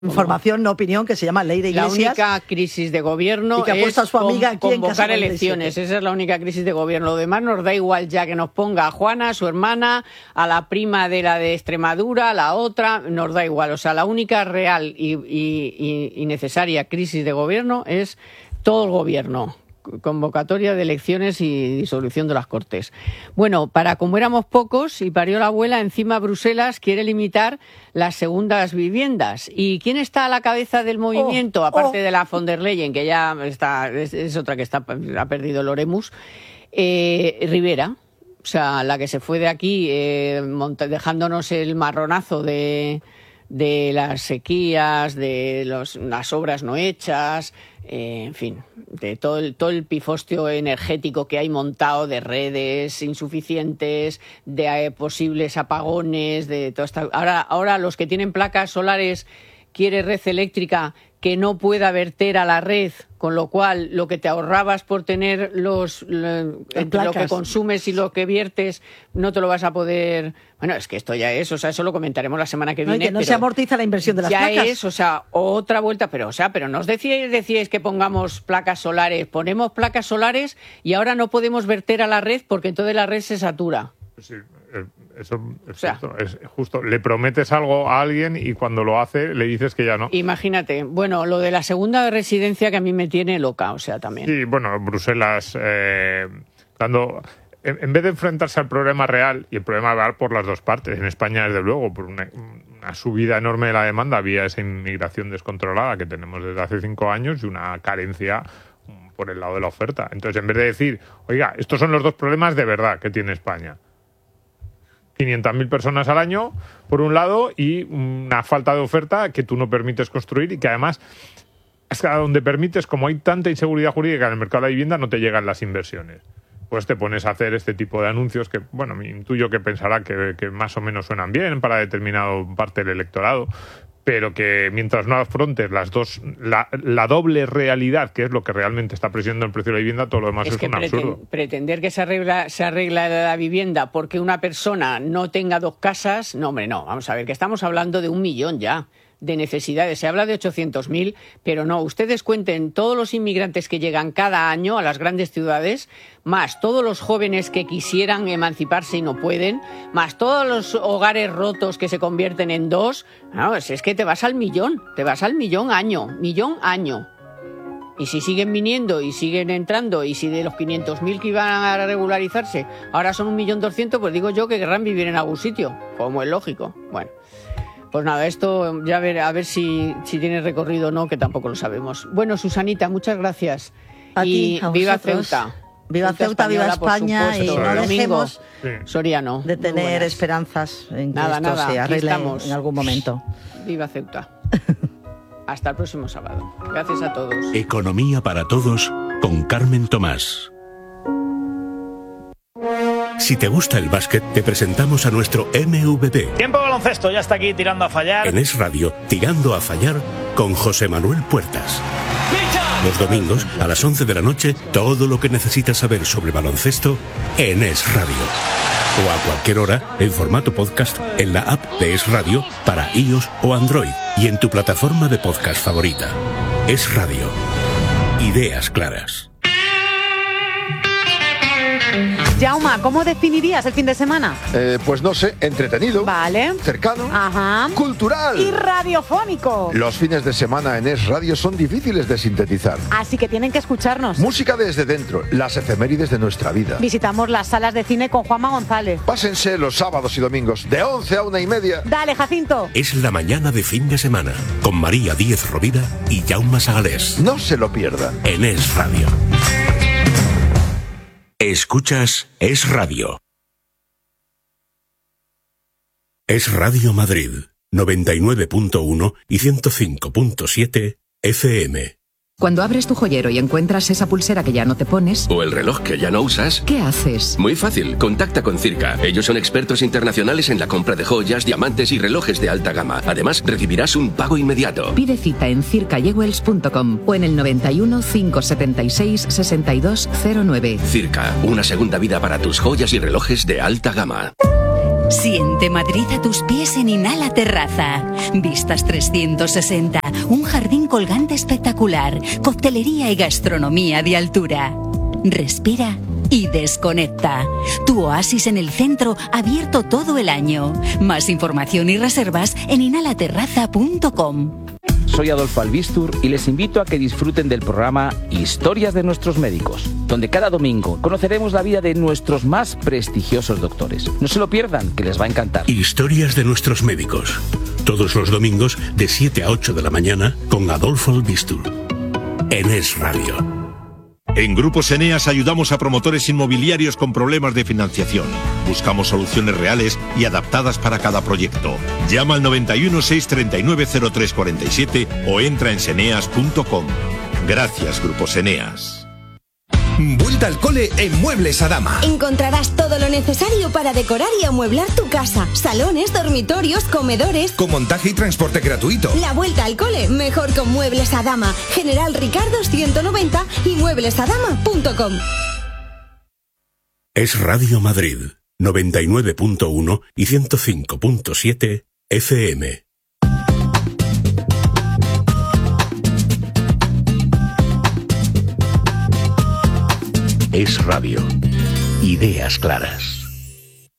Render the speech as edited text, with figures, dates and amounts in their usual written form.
información, no opinión, que se llama Ley de Iglesias. La única crisis de gobierno y que ha puesto es a su amiga aquí convocar en elecciones. Esa es la única crisis de gobierno. Lo demás nos da igual ya que nos ponga a Juana, a su hermana, a la prima de la de Extremadura, a la otra, nos da igual. O sea, la única real y necesaria crisis de gobierno es todo el gobierno. Convocatoria de elecciones y disolución de las Cortes. Bueno, como éramos pocos y parió la abuela, encima Bruselas quiere limitar las segundas viviendas. ¿Y quién está a la cabeza del movimiento? Aparte de la von der Leyen, que ya es otra que ha perdido el Oremus, Rivera. O sea, la que se fue de aquí dejándonos el marronazo de las sequías, de las obras no hechas, en fin, de todo el pifostio energético que hay montado, de redes insuficientes, de posibles apagones, de todo esto. Ahora los que tienen placas solares quiere red eléctrica que no pueda verter a la red, con lo cual lo que te ahorrabas por tener lo que consumes y lo que viertes no te lo vas a poder. Bueno, es que esto ya es, o sea, eso lo comentaremos la semana que viene. Que no se amortiza la inversión de las placas. Ya es, o sea, otra vuelta, pero no os decíais que pongamos placas solares, ponemos placas solares y ahora no podemos verter a la red porque entonces la red se satura. Sí. Eso es justo. Le prometes algo a alguien y cuando lo hace le dices que ya no. Imagínate. Bueno, lo de la segunda residencia que a mí me tiene loca, o sea, también. Sí, bueno, Bruselas, en vez de enfrentarse al problema real, y el problema va por las dos partes, en España desde luego, por una subida enorme de la demanda vía esa inmigración descontrolada que tenemos desde hace 5 años y una carencia por el lado de la oferta. Entonces, en vez de decir, oiga, estos son los dos problemas de verdad que tiene España. 500.000 personas al año, por un lado, y una falta de oferta que tú no permites construir y que además, es que a donde permites, como hay tanta inseguridad jurídica en el mercado de la vivienda, no te llegan las inversiones. Pues te pones a hacer este tipo de anuncios que, bueno, me intuyo que pensará que más o menos suenan bien para determinado parte del electorado, pero que mientras no afrontes la doble realidad, que es lo que realmente está presionando el precio de la vivienda, todo lo demás es un absurdo. Pretender que se arregla la vivienda porque una persona no tenga 2 casas, no, hombre, no. Vamos a ver, que estamos hablando de 1 millón ya de necesidades. Se habla de 800.000, pero no. Ustedes cuenten todos los inmigrantes que llegan cada año a las grandes ciudades, más todos los jóvenes que quisieran emanciparse y no pueden, más todos los hogares rotos que se convierten en 2. No, es que te vas al millón año. Y si siguen viniendo y siguen entrando, y si de los 500.000 que iban a regularizarse ahora son 1.200.000, pues digo yo que querrán vivir en algún sitio, como es lógico. Bueno, pues nada, esto ya a ver si tiene recorrido o no, que tampoco lo sabemos. Bueno, Susanita, muchas gracias. A ti, viva Ceuta. Viva Ceuta, viva España, y no dejemos Soriano, de tener esperanzas en que esto se arregle en algún momento. Viva Ceuta. Hasta el próximo sábado. Gracias a todos. Economía para todos con Carmen Tomás. Si te gusta el básquet, te presentamos a nuestro MVP. Tiempo de baloncesto, ya está aquí tirando a fallar. En Es Radio, tirando a fallar con José Manuel Puertas. Los domingos, a las 11 de la noche, todo lo que necesitas saber sobre baloncesto en Es Radio. O a cualquier hora, en formato podcast, en la app de Es Radio para iOS o Android y en tu plataforma de podcast favorita. Es Radio. Ideas claras. Jauma, ¿cómo definirías el fin de semana? Pues no sé, entretenido. Vale. Cercano. Ajá. Cultural. Y radiofónico. Los fines de semana en Es Radio son difíciles de sintetizar. Así que tienen que escucharnos. Música desde dentro, las efemérides de nuestra vida. Visitamos las salas de cine con Juanma González. Pásense los sábados y domingos de 11 a 1:30. Dale, Jacinto. Es la mañana de fin de semana con María Díez Rovira y Jaume Sagalés. No se lo pierdan. En Es Radio. Escuchas Es Radio. Es Radio Madrid, 99.1 y 105.7 FM. Cuando abres tu joyero y encuentras esa pulsera que ya no te pones... O el reloj que ya no usas... ¿Qué haces? Muy fácil, contacta con Circa. Ellos son expertos internacionales en la compra de joyas, diamantes y relojes de alta gama. Además, recibirás un pago inmediato. Pide cita en circajewels.com o en el 91 576 6209. Circa, una segunda vida para tus joyas y relojes de alta gama. Siente Madrid a tus pies en Inhala Terraza. Vistas 360, un jardín colgante espectacular, coctelería y gastronomía de altura. Respira y desconecta. Tu oasis en el centro, abierto todo el año. Más información y reservas en inhalaterraza.com. Soy Adolfo Albistur y les invito a que disfruten del programa Historias de nuestros médicos, donde cada domingo conoceremos la vida de nuestros más prestigiosos doctores. No se lo pierdan, que les va a encantar. Historias de nuestros médicos. Todos los domingos de 7 a 8 de la mañana con Adolfo Albistur. En Es Radio. En Grupos Eneas ayudamos a promotores inmobiliarios con problemas de financiación. Buscamos soluciones reales y adaptadas para cada proyecto. Llama al 91 639 0347 o entra en seneas.com. Gracias, Grupos Eneas. Vuelta al cole en Muebles Adama. Encontrarás todo lo necesario para decorar y amueblar tu casa. Salones, dormitorios, comedores. Con montaje y transporte gratuito. La vuelta al cole, mejor con Muebles Adama. General Ricardo 190 y mueblesadama.com. Es Radio Madrid, 99.1 y 105.7 FM. Es Radio. Ideas claras.